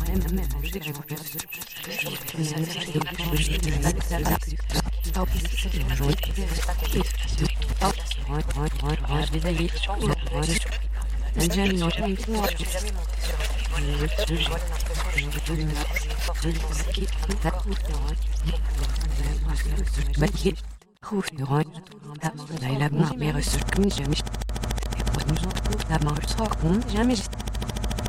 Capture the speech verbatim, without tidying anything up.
Hoef de rood, dat de hele maar meer is, kun je niet. Ik moet nog goed dat maar zo kom, jamais.